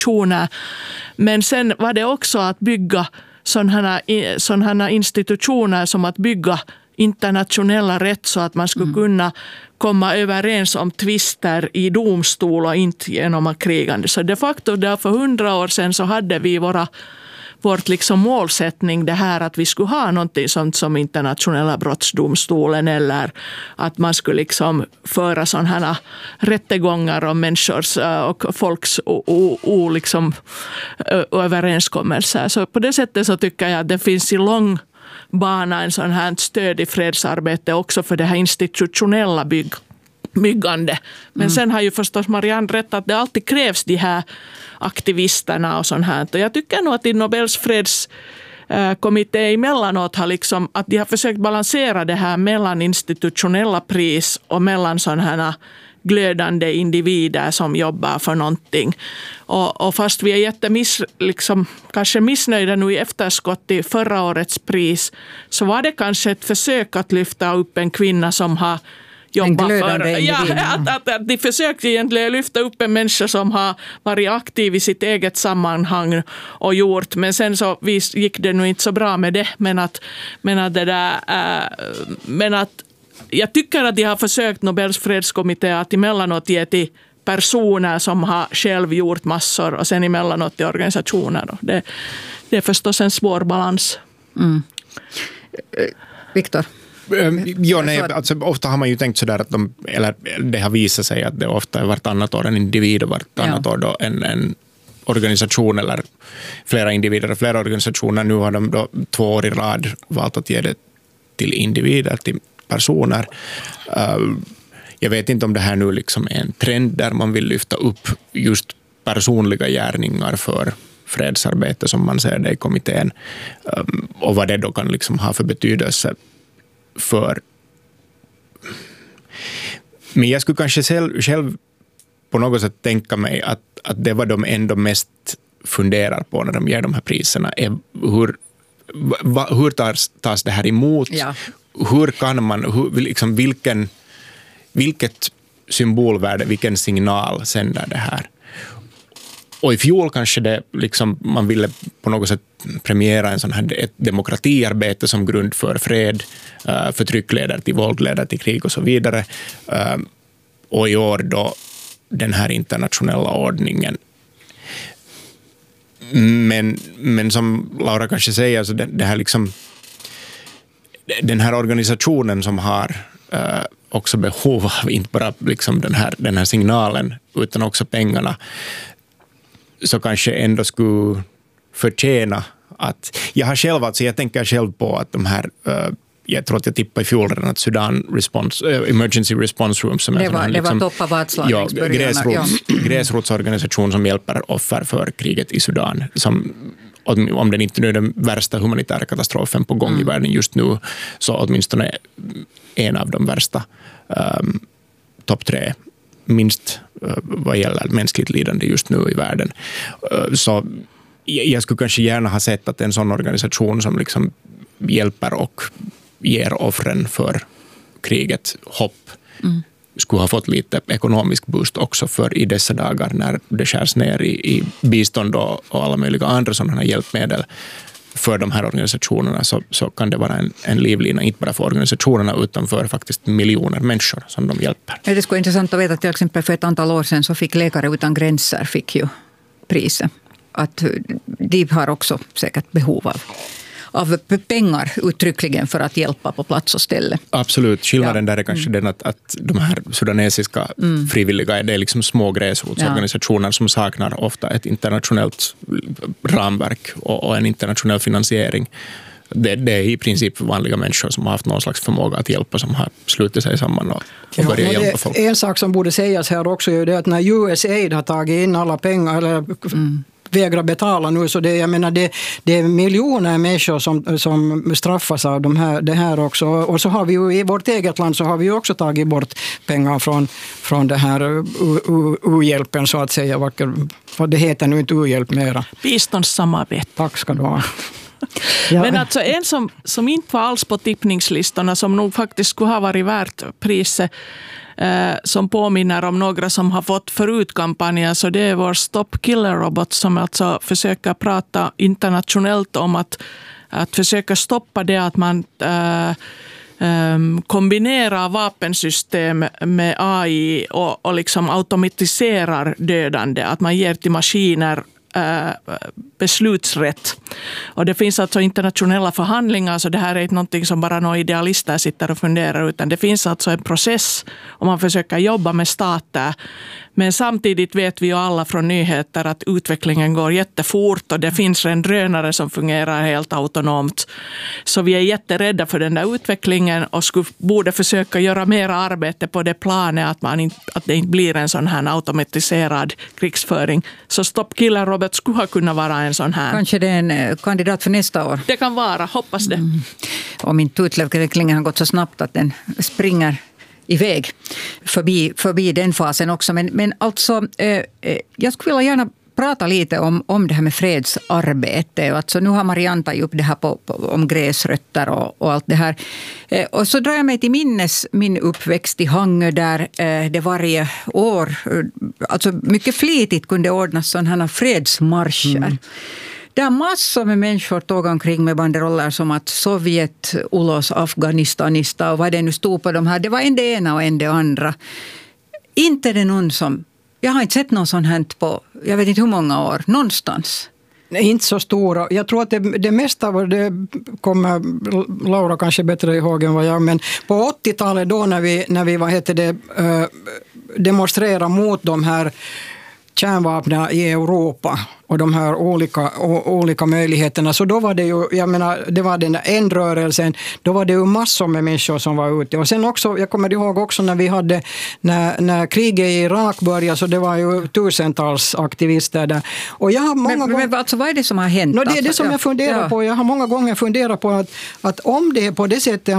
organisationer. Men sen var det också att bygga sådana institutioner som att bygga internationella rätt så att man skulle kunna komma överens om tvister i domstol och inte genom krigande. Så de facto där för 100 år sedan så hade vi vårt liksom målsättning det här att vi skulle ha någonting sånt som internationella brottsdomstolen eller att man skulle liksom föra sådana här rättegångar om människors och folks liksom, överenskommelser. Så på det sättet så tycker jag att det finns i lång bana en sån här stöd i fredsarbete också för det här institutionella byggande. Men sen har ju förstås Marianne rätt att det alltid krävs de här aktivisterna och sånt här. Och jag tycker nog att i Nobels fredskommitté emellanåt har liksom, att de har försökt balansera det här mellan institutionella pris och mellan sådana här glödande individer som jobbar för någonting. Och fast vi är kanske missnöjda nu i efterskott i förra årets pris så var det kanske ett försök att lyfta upp en kvinna som har jobbat för... Att de försökte egentligen lyfta upp en människa som har varit aktiv i sitt eget sammanhang och gjort, men sen så gick det nu inte så bra med det, men att jag tycker att de har försökt Nobels fredskommitté att emellanåt ge till personer som har själv gjort massor och sen emellanåt till organisationer. Det är förstås en svår balans. Viktor? Alltså, ofta har man ju tänkt sådär att det har visat sig att det ofta är vartannat år en individ och vartannat år då en organisation eller flera individer och flera organisationer. Nu har de då 2 år i rad valt att ge det till individer, till personer. Jag vet inte om det här nu liksom är en trend där man vill lyfta upp just personliga gärningar för fredsarbete som man ser det i kommittén och vad det då kan liksom ha för betydelse för. Men jag skulle kanske själv på något sätt tänka mig att det var de ändå mest funderar på när de ger de här priserna är hur tas det här emot? Ja. Hur kan man, liksom vilket symbolvärde, vilken signal sänder det här? Och i fjol kanske det liksom, man ville på något sätt premiera en sån här ett demokratiarbete som grund för fred, förtryck leder till våld, leder till krig och så vidare. Och i år då den här internationella ordningen. Men som Laura kanske säger, så det här liksom, den här organisationen som har också behov av inte bara liksom den här signalen utan också pengarna, så kanske ändå skulle förtjäna att... Jag tänker själv på att de här... jag tror att jag tippade i fjol redan att Sudan Emergency Response Room som det var topp av atslagningsbörjarna. Gräsrotsorganisation som hjälper offer för kriget i Sudan. Som, om den inte nu är den värsta humanitära katastrofen på gång i världen just nu, så åtminstone en av de värsta topp 3 minst vad gäller mänskligt lidande just nu i världen. Så jag skulle kanske gärna ha sett att en sån organisation som liksom hjälper och ger offren för kriget hopp skulle ha fått lite ekonomisk boost också för i dessa dagar när det skärs ner i bistånd och alla möjliga andra sådana hjälpmedel för de här organisationerna, så kan det vara en livlina, inte bara för organisationerna utan för faktiskt miljoner människor som de hjälper. Det skulle vara intressant att veta, till exempel för ett antal år sedan så fick Läkare utan gränser fick ju priset. Att de har också säkert behov av pengar uttryckligen för att hjälpa på plats och ställe. Absolut. Skillnaden där är kanske den att de här sudanesiska frivilliga, det är liksom små gräsrotsorganisationer som saknar ofta ett internationellt ramverk och en internationell finansiering. Det är i princip vanliga människor som har haft någon slags förmåga att hjälpa, som har slutit sig samman och börjat hjälpa folk. En sak som borde sägas här också är det att när USAID har tagit in alla pengar eller vägrar betala nu, så det är miljoner människor som straffas av det här också. Och så har vi ju i vårt eget land så har vi ju också tagit bort pengar från det här u-hjälpen så att säga. Vad det heter nu inte u-hjälp mera. Biståndssamarbete. Tack ska du ha. Ja. Men alltså en som inte var alls på tippningslistorna, som nog faktiskt skulle ha varit värt priset, som påminner om några som har fått förut kampanjer. Så det är vår Stop Killer Robot som alltså försöker prata internationellt om att försöka stoppa det att man kombinerar vapensystem med AI och liksom automatiserar dödande. Att man ger till maskiner beslutsrätt. Och det finns alltså internationella förhandlingar, så det här är inte någonting som bara några idealister sitter och funderar, utan det finns alltså en process om man försöker jobba med stater. Men samtidigt vet vi ju alla från nyheter att utvecklingen går jättefort och det finns en drönare som fungerar helt autonomt. Så vi är jätterädda för den där utvecklingen och borde försöka göra mer arbete på det planet att det inte blir en sån här automatiserad krigsföring. Så Stop Killer Robot skulle ha kunnat vara en sån här. Kanske det är en kandidat för nästa år. Det kan vara, hoppas det. Om inte utvecklingen har gått så snabbt att den springer iväg förbi den fasen också. Men alltså, jag skulle gärna prata lite om det här med fredsarbete. Alltså, nu har Marianne tagit upp det här om gräsrötter och allt det här. Och så drar jag mig till minnes min uppväxt i Hangö där det varje år, alltså mycket flitigt kunde ordnas sådana fredsmarscher. Där massor med människor tog omkring med banderoller som att Sovjet, Ulos, Afghanistanista och vad det nu stod på de här. Det var en det ena och en det andra. Inte det någon som... Jag har inte sett någon sån här på, jag vet inte hur många år, någonstans. Nej, inte så stora. Jag tror att det mesta av det kommer Laura kanske bättre ihåg än vad jag, men på 80-talet då när vi demonstrerade mot de här kärnvapnen i Europa och de här olika möjligheterna, så då var det ju, jag menar, det var den ändrörelsen, då var det ju massor med människor som var ute. Och sen också, jag kommer ihåg också när vi hade, när kriget i Irak började, så det var ju tusentals aktivister där. Och jag har många gånger... Men alltså, vad är det som har hänt? Det är det som jag funderar på. Jag har många gånger funderat på att om det är på det sättet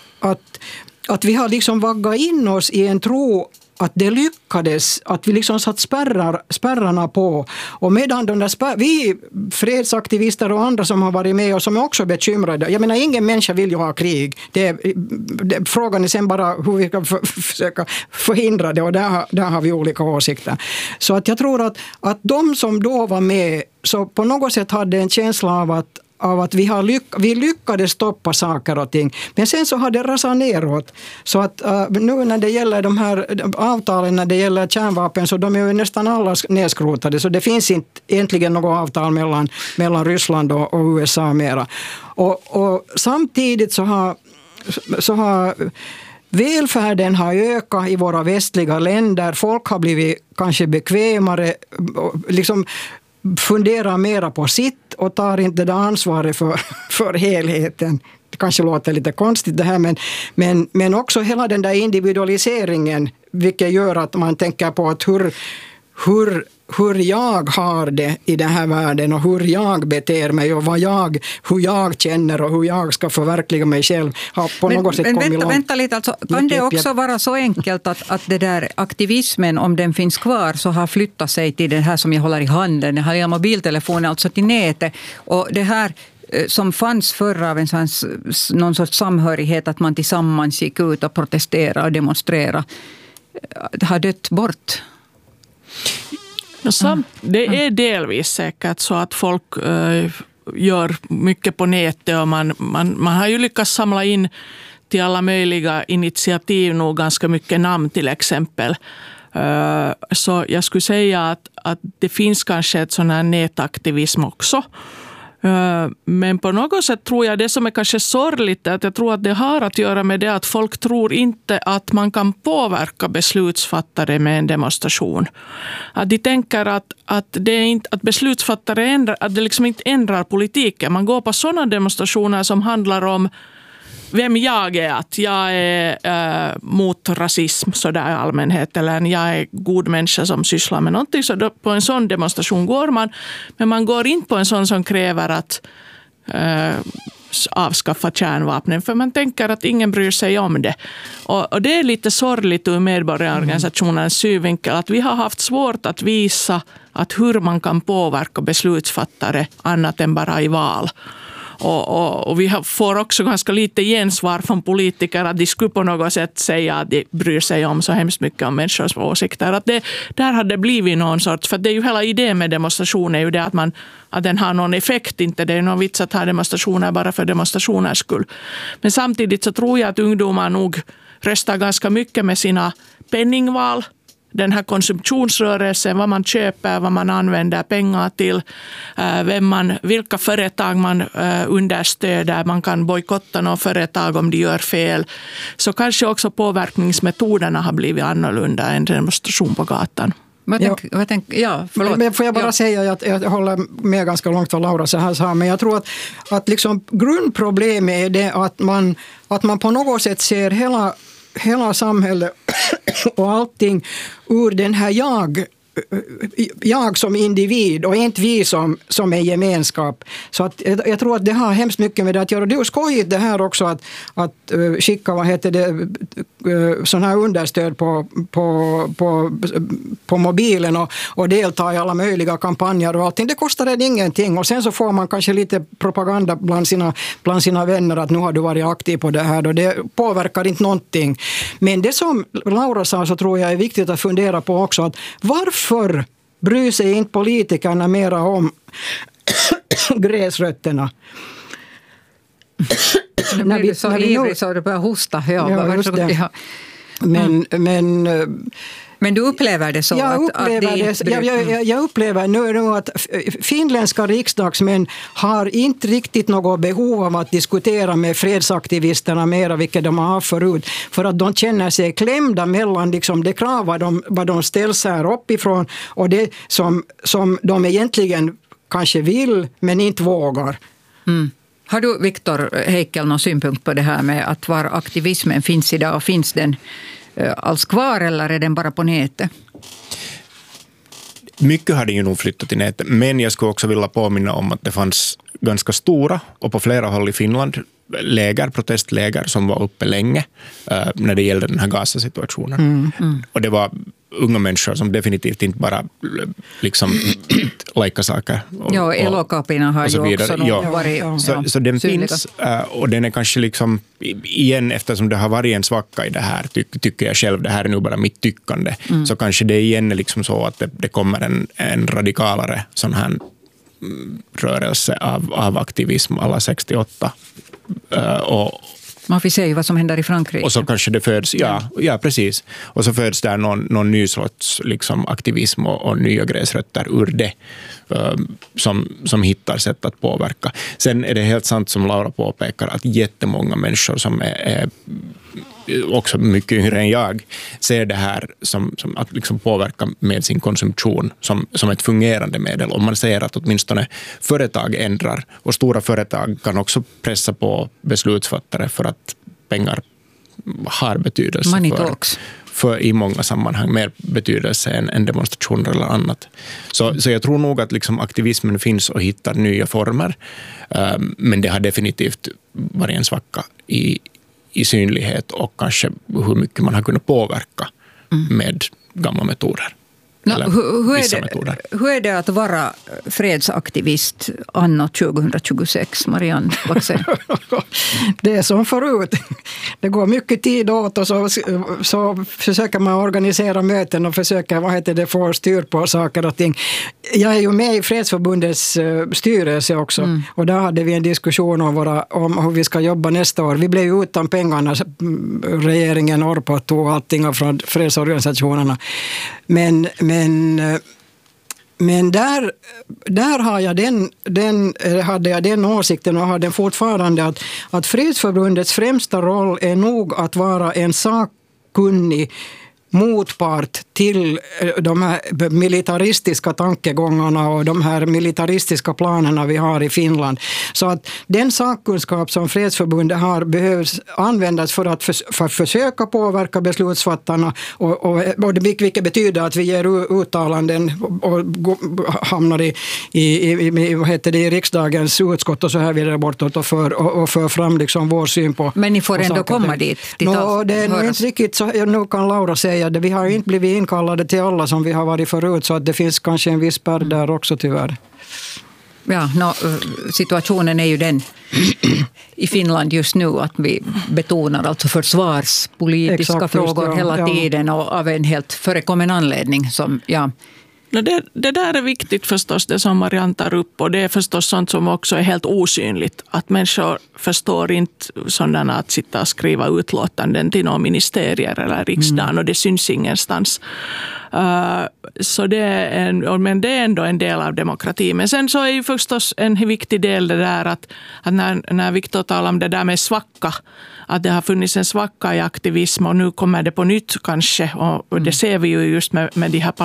att vi har liksom vaggat in oss i en tro att det lyckades, att vi liksom satt spärrarna på. Och medan de där vi fredsaktivister och andra som har varit med och som är också bekymrade. Jag menar, ingen människa vill ju ha krig. Frågan är sen bara hur vi kan försöka förhindra det, och där har vi olika åsikter. Så att jag tror att de som då var med, så på något sätt hade en känsla av att vi lyckades stoppa saker och ting. Men sen så har det rasat neråt. Så att nu när det gäller de här avtalen, när det gäller kärnvapen, så de är ju nästan alla nedskrotade. Så det finns inte egentligen något avtal mellan Ryssland och USA mera. Och samtidigt så har välfärden har ökat i våra västliga länder. Folk har blivit kanske bekvämare, liksom funderar mera på sitt och tar inte det ansvaret för helheten. Det kanske låter lite konstigt det här, men också hela den där individualiseringen, vilket gör att man tänker på att hur jag har det i den här världen och hur jag beter mig och hur jag känner och hur jag ska förverkliga mig själv har på något sätt kommit långt. Vänta lite, alltså, kan det också vara så enkelt att det där aktivismen, om den finns kvar, så har flyttat sig till det här som jag håller i handen, det här mobiltelefonen, alltså till nätet, och det här som fanns förr av någon sorts samhörighet, att man tillsammans gick ut och protesterade och demonstrerade, har dött bort. Det är delvis säkert så att folk gör mycket på nätet, och man har ju lyckats samla in till alla möjliga initiativ nog ganska mycket namn till exempel. Så jag skulle säga att det finns kanske ett sån här nätaktivism också. Men på något sätt tror jag det som är kanske sorgligt är att jag tror att det har att göra med det att folk tror inte att man kan påverka beslutsfattare med en demonstration. Att de tänker att det är inte att beslutsfattare att det liksom inte ändrar politiken. Man går på sådana demonstrationer som handlar om vem jag är, att jag är mot rasism sådär i allmänhet, eller jag är god människa som sysslar med någonting, så då, på en sån demonstration går man, men man går in på en sån som kräver att avskaffa kärnvapnen, för man tänker att ingen bryr sig om det. Och det är lite sorgligt ur medborgarorganisationens synvinkel att vi har haft svårt att visa att hur man kan påverka beslutsfattare annat än bara i val. Och vi får också ganska lite gensvar från politiker att de skulle på något sätt säga att de bryr sig om så hemskt mycket om människors åsikter. Att där hade det blivit någon sorts, för det är ju hela idén med demonstration är ju det att den har någon effekt, inte det är någon vits att ha demonstrationer bara för demonstrationers skull. Men samtidigt så tror jag att ungdomar nog röstar ganska mycket med sina penningval. Den här konsumtionsrörelsen, vad man köper, vad man använder pengar till, vilka företag man understöder, man kan bojkotta några företag om de gör fel. Så kanske också påverkningsmetoderna har blivit annorlunda än demonstration på gatan. Men får jag bara säga att jag håller med ganska långt vad Laura så här sa, men jag tror att liksom grundproblemet är det att man på något sätt ser hela samhället och allting ur den här jag som individ och inte vi som är gemenskap. Så att jag tror att det har hemskt mycket med det att göra. Det är skojigt det här också att skicka sån här understöd på mobilen och delta i alla möjliga kampanjer och allting. Det kostar ingenting och sen så får man kanske lite propaganda bland sina vänner att nu har du varit aktiv på det här och det påverkar inte någonting. Men det som Laura sa så tror jag är viktigt att fundera på också att varför bryr sig inte politikerna mera om gräsrötterna? När vi så ivrig så du börjar hosta. Men du upplever det så jag upplever nu att finländska riksdagsmän har inte riktigt något behov av att diskutera med fredsaktivisterna mera, vilket de har haft förut, för att de känner sig klämda mellan liksom det krav vad de ställs här uppifrån och det som de egentligen kanske vill men inte vågar. Mm. Har du, Viktor Heikel, någon synpunkt på det här med att var aktivismen finns idag och finns den alls kvar eller är den bara på nätet? Mycket hade ju nog flyttat till nätet, men jag skulle också vilja påminna om att det fanns ganska stora och på flera håll i Finland protestläger som var uppe länge när det gällde den här Gaza-situationen. Och det var unga människor som definitivt inte bara liksom lika saker. LO-kapina har ju också varit så den finns och den är kanske liksom igen, eftersom det har varit en svacka i det här, tycker jag själv, det här är nu bara mitt tyckande, så kanske det igen är liksom så att det kommer en radikalare sån här rörelse av aktivism alla 68 och man får se vad som händer i Frankrike. Och så kanske det föds, ja precis. Och så föds där någon ny sorts liksom aktivism och nya gräsrötter ur det som hittar sätt att påverka. Sen är det helt sant som Laura påpekar att jättemånga människor som är också mycket yngre än jag ser det här som att liksom påverka med sin konsumtion som ett fungerande medel. Om man säger att åtminstone företag ändrar och stora företag kan också pressa på beslutsfattare för att pengar har betydelse för i många sammanhang, mer betydelse än demonstrationer eller annat. Så jag tror nog att liksom aktivismen finns och hittar nya former, men det har definitivt varit en svacka i synlighet och kanske hur mycket man har kunnat påverka med gamla metoder. Hur är det att vara fredsaktivist anno 2026, Marianne Waxén? Det är som förut. Det går mycket tid åt och så försöker man organisera möten och försöker få styr på saker och ting. Jag är ju med i Fredsförbundets styrelse också och där hade vi en diskussion om hur vi ska jobba nästa år. Vi blev ju utan pengarna, regeringen Orpo tog allting från fredsorganisationerna. Men där hade jag den åsikten och har den fortfarande att Fredsförbundets främsta roll är nog att vara en sakkunnig motpart till de här militaristiska tankegångarna och de här militaristiska planerna vi har i Finland. Så att den sakkunskap som Fredsförbundet har behövs användas för att försöka påverka beslutsfattarna och vilket betyder att vi ger uttalanden och hamnar i riksdagens utskott och så här vidare bortåt och för fram liksom vår syn på. Men ni får ändå komma dit. Det är nog inte riktigt så, nu kan Laura säga det. Vi har inte blivit inkallade till alla som vi har varit förut, så att det finns kanske en viss spärr där också tyvärr. Ja, situationen är ju den i Finland just nu att vi betonar alltså försvarspolitiska frågor hela tiden och av en helt förekommen anledning som, Det där är viktigt förstås, det som Marianne tar upp, och det är förstås sånt som också är helt osynligt. Att människor förstår inte sådana att sitta och skriva utlåtanden till några ministerier eller riksdagen och det syns ingenstans. Så men det är ändå en del av demokrati. Men sen så är ju förstås en viktig del det där att när Viktor talar om det där med svacka, att det har funnits en svacka i aktivism och nu kommer det på nytt kanske, och det ser vi ju just med de här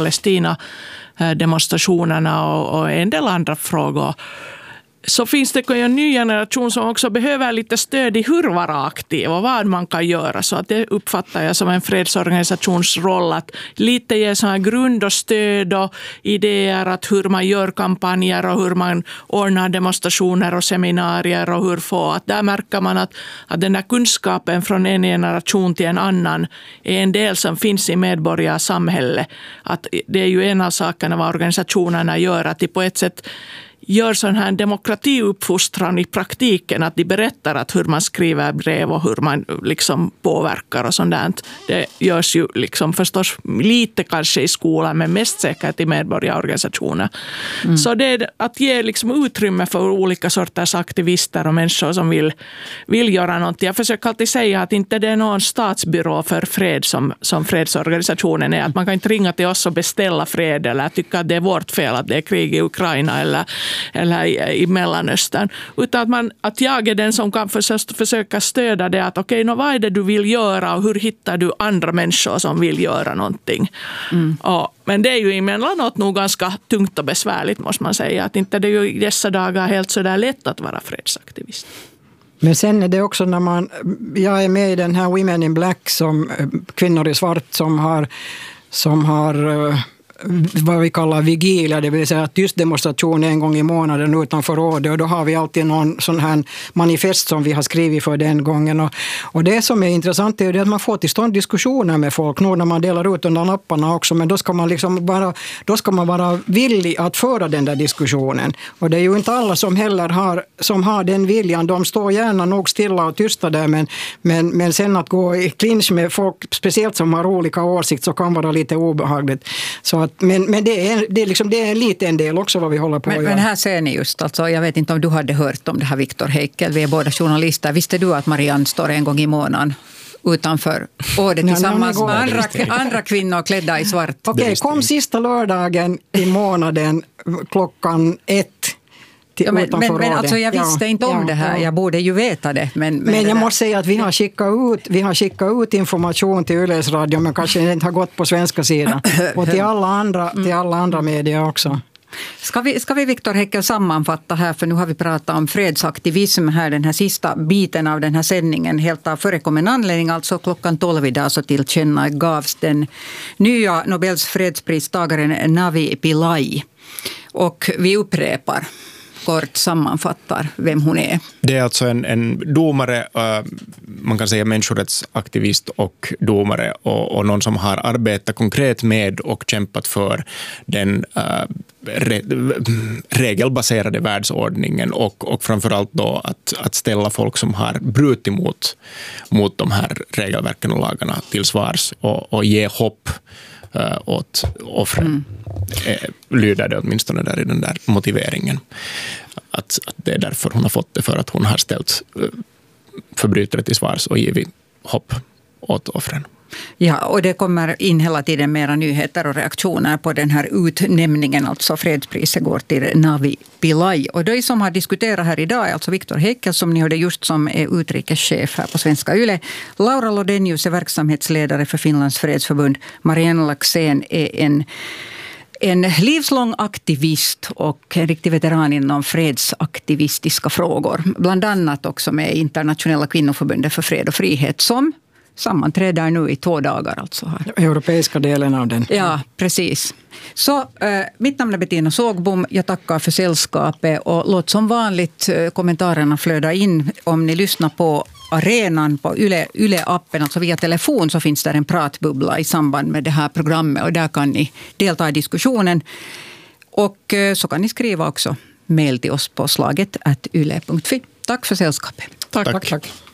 Palestina-demonstrationerna och en del andra frågor. Så finns det en ny generation som också behöver lite stöd i hur vara aktiv och vad man kan göra. Så att det uppfattar jag som en fredsorganisations roll att lite ge sån här grund och stöd och idéer att hur man gör kampanjer och hur man ordnar demonstrationer och seminarier och hur få. Att där märker man att den där kunskapen från en generation till en annan är en del som finns i medborgarsamhället. Att det är ju en av sakerna vad organisationerna gör, att de på ett sätt gör sån här demokratiuppfostran i praktiken, att de berättar att hur man skriver brev och hur man liksom påverkar och sånt där. Det görs ju liksom förstås lite kanske i skolan, men mest säkert i medborgarorganisationer. Så det är att ge liksom utrymme för olika sorters aktivister och människor som vill göra något. Jag försöker alltid säga att inte det är någon statsbyrå för fred som fredsorganisationen är. Att man kan inte ringa till oss och beställa fred eller tycka att det är vårt fel att det är krig i Ukraina eller i Mellanöstern, utan att jag är den som kan försöka stödja det, att okej, vad är det du vill göra och hur hittar du andra människor som vill göra någonting. Men det är ju emellanåt nog ganska tungt och besvärligt, måste man säga, att inte det är ju i dessa dagar helt så där lätt att vara fredsaktivist. Men sen är det också när jag är med i den här Women in Black, som kvinnor i svart som har vad vi kallar vigiler, det vill säga tyst demonstration en gång i månaden utanför rådet, och då har vi alltid någon sån här manifest som vi har skrivit för den gången. Och det som är intressant är ju att man får till stånd diskussioner med folk nu när man delar ut under lapparna också, men då ska man liksom vara villig att föra den där diskussionen. Och det är ju inte alla som heller har den viljan. De står gärna nog stilla och tysta där, men sen att gå i clinch med folk, speciellt som har olika åsikter, så kan vara lite obehagligt. Så att men det är en liten del också vad vi håller på att göra. Men här ser ni just, alltså, jag vet inte om du hade hört om det här Viktor Heikel, vi är båda journalister. Visste du att Marianne står en gång i månaden utanför året tillsammans med andra kvinnor klädda i svart? Okej, kom sista lördagen i månaden 1:00. Men alltså jag visste inte om det här, jag borde ju veta det. Men jag måste säga att vi har skickat ut information till Yles Radio, men kanske inte har gått på svenska sidan. Och till alla andra medier också. Ska vi Viktor Heikel sammanfatta här, för nu har vi pratat om fredsaktivism här, den här sista biten av den här sändningen, helt av förekommen anledning, alltså 12:00 idag så tillkänna gavs den nya Nobels fredspristagaren Navi Pillay. Och vi upprepar, kort sammanfattar vem hon är. Det är alltså en domare, man kan säga människorättsaktivist och domare, och någon som har arbetat konkret med och kämpat för den regelbaserade världsordningen och framförallt då att ställa folk som har brutit mot de här regelverken och lagarna till svars och ge hopp åt offren. Lyder det åtminstone där i den där motiveringen. Att det är därför hon har fått det, för att hon har ställt förbrytare till svars och givit hopp åt offren. Ja, och det kommer in hela tiden mera nyheter och reaktioner på den här utnämningen. Alltså fredspriset går till Navi Pillay. Och det som har diskuterat här idag är alltså Viktor Heikel, som ni hörde just, som är utrikeschef här på Svenska Yle. Laura Lodenius är verksamhetsledare för Finlands fredsförbund. Marianne Laxén är en livslång aktivist och en riktig veteran inom fredsaktivistiska frågor. Bland annat också med Internationella kvinnoförbundet för fred och frihet, som sammanträder nu i 2 dagar alltså här. Europeiska delen av den. Ja, precis. Så mitt namn är Bettina Sågbom. Jag tackar för sällskapet och låt som vanligt kommentarerna flöda in. Om ni lyssnar på arenan på Yle-appen, alltså via telefon, så finns där en pratbubbla i samband med det här programmet och där kan ni delta i diskussionen. Och så kan ni skriva också mejl till oss på slaget@yle.fi. Tack för sällskapet. Tack. Tack.